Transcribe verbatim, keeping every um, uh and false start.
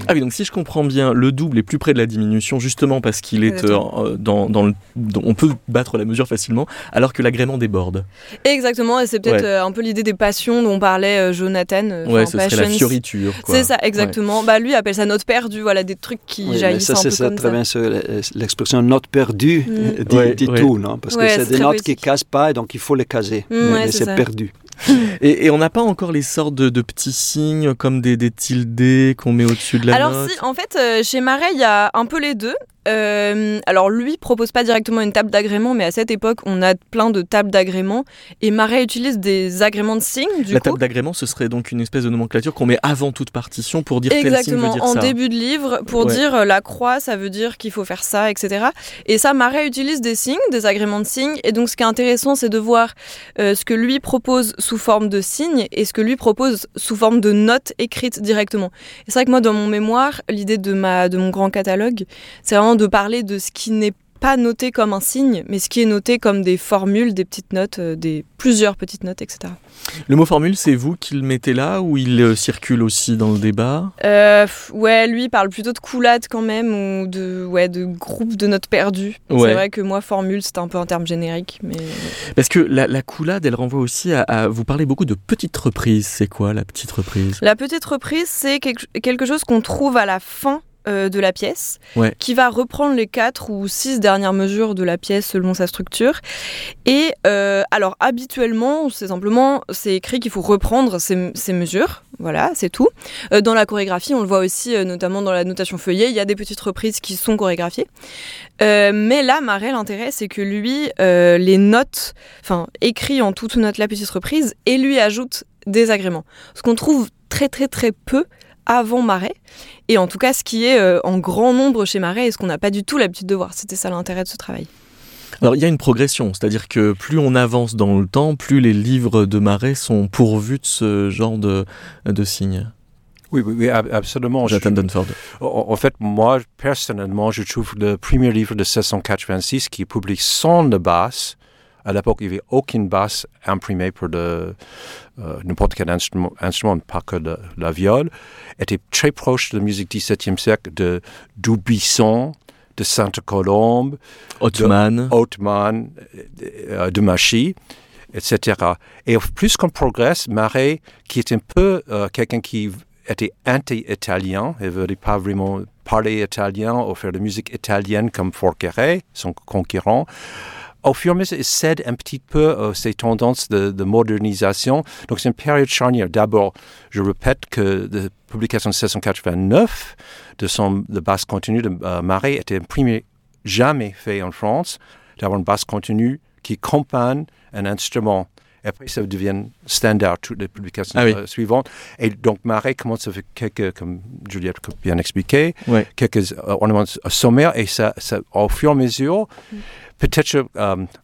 Ah oui, donc si je comprends bien, le double est plus près de la diminution, justement parce qu'il est euh, dans, dans le... Dans, on peut battre la mesure facilement, alors que l'agrément déborde. Exactement, et c'est peut-être ouais. euh, un peu l'idée des passions dont parlait euh, Jonathan. Euh, ouais, ce serait la fioriture, quoi. C'est ça, exactement. Ouais. Bah, lui appelle ça note perdue, voilà, des trucs qui oui, jaillissent ça, un peu ça, comme ça. C'est très bien l'expression note perdue mmh. dit, ouais, dit ouais. tout, non? Parce ouais, que c'est, c'est des notes poétique. qui ne cassent pas, et donc il faut les caser, mmh, mais, ouais, mais c'est, c'est perdu. Et, et on n'a pas encore les sortes de, de petits signes comme des, des tildes qu'on met au-dessus de la alors note. Alors si, en fait, euh, chez Marais, il y a un peu les deux. Euh, alors lui propose pas directement une table d'agrément, mais à cette époque on a plein de tables d'agrément et Marais utilise des agréments de signes. Du la coup. table d'agrément, ce serait donc une espèce de nomenclature qu'on met avant toute partition pour dire exactement, quel signe veut dire en ça. début de livre pour ouais. dire euh, la croix ça veut dire qu'il faut faire ça, et cetera. Et ça, Marais utilise des signes, des agréments de signes, et donc ce qui est intéressant c'est de voir euh, ce que lui propose sous forme de signes et ce que lui propose sous forme de notes écrites directement. Et c'est vrai que moi dans mon mémoire, l'idée de, ma, de mon grand catalogue, c'est vraiment de parler de ce qui n'est pas noté comme un signe, mais ce qui est noté comme des formules, des petites notes, euh, des plusieurs petites notes, et cetera. Le mot formule, c'est vous qui le mettez là ou il euh, circule aussi dans le débat ? euh, Ouais, lui il parle plutôt de coulades quand même, ou de, ouais, de groupes de notes perdues. Ouais. C'est vrai que moi, formule, c'est un peu un terme générique. Mais... Parce que la, la coulade, elle renvoie aussi à, à... Vous parlez beaucoup de petites reprises. C'est quoi la petite reprise ? La petite reprise, c'est quelque, quelque chose qu'on trouve à la fin de la pièce, ouais. qui va reprendre les quatre ou six dernières mesures de la pièce selon sa structure. Et euh, alors habituellement, c'est simplement, c'est écrit qu'il faut reprendre ces, ces mesures. Voilà, c'est tout. Euh, dans la chorégraphie, on le voit aussi, euh, notamment dans la notation feuillet, il y a des petites reprises qui sont chorégraphiées. Euh, mais là, Marais, l'intérêt, c'est que lui, euh, les notes, enfin, écrit en toute note la petite reprise, et lui ajoute des agréments. Ce qu'on trouve très très très peu avant Marais, et en tout cas ce qui est euh, en grand nombre chez Marais et ce qu'on n'a pas du tout l'habitude de voir. C'était ça l'intérêt de ce travail. Alors il y a une progression, c'est-à-dire que plus on avance dans le temps, plus les livres de Marais sont pourvus de ce genre de, de signes. Oui, oui, oui, absolument. Jonathan Dunford. En, en fait, moi, personnellement, je trouve le premier livre de seize cent quatre-vingt-six qui est publié sans de basse. À l'époque, il n'y avait aucune basse imprimée pour de, euh, n'importe quel instrument, instrument, pas que de, la viole, était très proche de la musique du dix-septième siècle, de Dubuisson, de Sainte-Colombe, Othman, de, Othman, de, de Machy, et cetera. Et plus qu'on progresse, Marais, qui est un peu euh, quelqu'un qui était anti-italien, il ne voulait pas vraiment parler italien ou faire de musique italienne comme Forqueray, son concurrent, au fur et à mesure, il cède un petit peu à ces tendances de, de modernisation. Donc, c'est une période charnière. D'abord, je répète que la publication de seize cent quatre-vingt-neuf de son de basse continue de uh, Marais était un premier jamais fait en France, d'avoir une basse continue qui accompagne un instrument. Et après, ça devient standard, toutes les publications ah oui. euh, suivantes. Et donc, Marais commence à faire quelques, comme Juliette a bien expliqué, ouais. quelques uh, ornements sommaires. Et ça, ça, au fur et à mesure, mm. peut-être um,